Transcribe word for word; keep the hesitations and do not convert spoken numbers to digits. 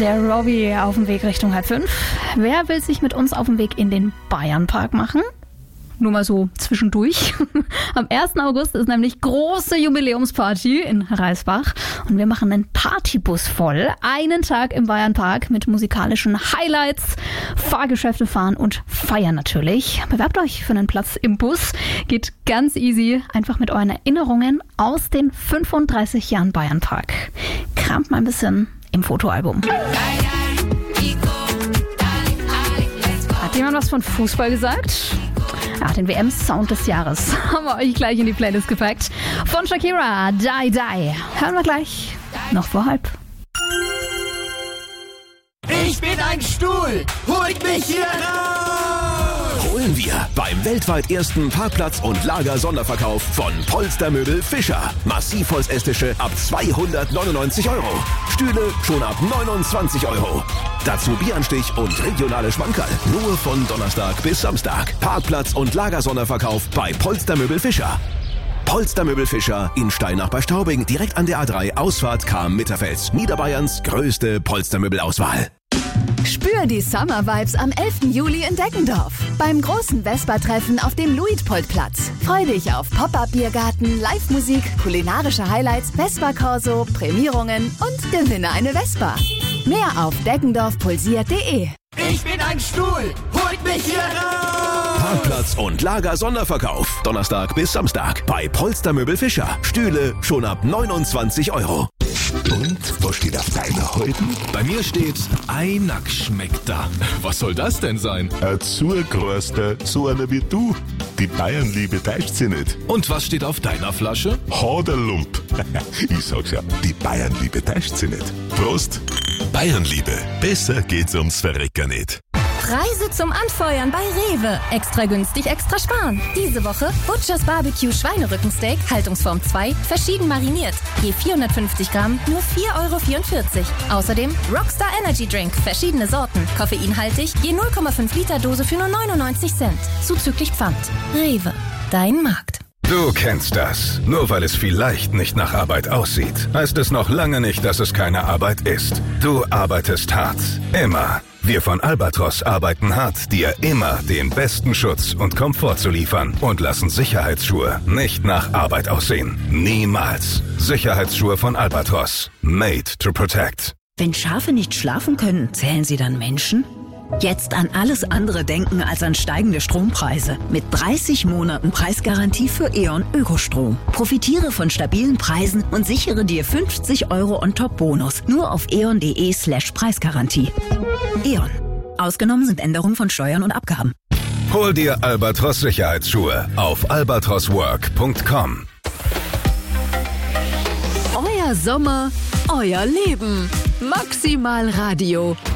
Der Robbie auf dem Weg Richtung halb fünf. Wer will sich mit uns auf den Weg in den Bayernpark machen? Nur mal so zwischendurch. Am ersten August ist nämlich große Jubiläumsparty in Reisbach und wir machen einen Partybus voll. Einen Tag im Bayernpark mit musikalischen Highlights, Fahrgeschäfte fahren und feiern natürlich. Bewerbt euch für einen Platz im Bus. Geht ganz easy, einfach mit euren Erinnerungen aus den fünfunddreißig Jahren Bayernpark. Kramt mal ein bisschen im Fotoalbum. Hat jemand was von Fußball gesagt? Ja, den W M-Sound des Jahres haben wir euch gleich in die Playlist gepackt. Von Shakira, Die Die. Hören wir gleich, noch vor halb. Ich bin ein Stuhl, holt mich hier raus! Holen wir beim weltweit ersten Parkplatz- und Lager-Sonderverkauf von Polstermöbel Fischer. Massivholzestische ab zweihundertneunundneunzig Euro. Stühle schon ab neunundzwanzig Euro. Dazu Bieranstich und regionale Schmankerl. Nur von Donnerstag bis Samstag. Parkplatz- und Lagersonderverkauf bei Polstermöbel Fischer. Polstermöbel Fischer in Steinach bei Straubing, direkt an der A drei, Ausfahrt Cham-Mitterfels. Niederbayerns größte Polstermöbelauswahl. Spür die Summer Vibes am elften Juli in Deggendorf. Beim großen Vespa-Treffen auf dem Luitpoldplatz. Freu dich auf Pop-Up-Biergarten, Live-Musik, kulinarische Highlights, Vespa-Corso, Prämierungen und gewinne eine Vespa. Mehr auf deggendorf pulsiert punkt de. Ich bin ein Stuhl, holt mich hier raus! Parkplatz- und Lager-Sonderverkauf. Donnerstag bis Samstag bei Polstermöbel Fischer. Stühle schon ab neunundzwanzig Euro. Und, was steht auf deiner Halben? Bei mir steht, Einack schmeckt da. Was soll das denn sein? Ein Zugroster, so einer wie du. Die Bayernliebe täuscht sie nicht. Und was steht auf deiner Flasche? Haderlump. Ich sag's ja, die Bayernliebe täuscht sie nicht. Prost! Bayernliebe. Besser geht's ums Verrecken nicht. Preise zum Anfeuern bei Rewe. Extra günstig, extra sparen. Diese Woche Butchers Barbecue Schweinerückensteak, Haltungsform zwei, verschieden mariniert. Je vierhundertfünfzig Gramm, nur vier Euro vierundvierzig. Außerdem Rockstar Energy Drink, verschiedene Sorten, koffeinhaltig, je null Komma fünf Liter Dose für nur neunundneunzig Cent. Zuzüglich Pfand. Rewe, dein Markt. Du kennst das. Nur weil es vielleicht nicht nach Arbeit aussieht, heißt es noch lange nicht, dass es keine Arbeit ist. Du arbeitest hart. Immer. Wir von Albatros arbeiten hart, dir immer den besten Schutz und Komfort zu liefern und lassen Sicherheitsschuhe nicht nach Arbeit aussehen. Niemals. Sicherheitsschuhe von Albatros. Made to protect. Wenn Schafe nicht schlafen können, zählen sie dann Menschen? Jetzt an alles andere denken als an steigende Strompreise. Mit dreißig Monaten Preisgarantie für E.ON Ökostrom. Profitiere von stabilen Preisen und sichere dir fünfzig Euro on top Bonus. Nur auf eon.de slash Preisgarantie. E.ON. Ausgenommen sind Änderungen von Steuern und Abgaben. Hol dir Albatros Sicherheitsschuhe auf albatroswork punkt com. Euer Sommer, euer Leben. Maximal Radio.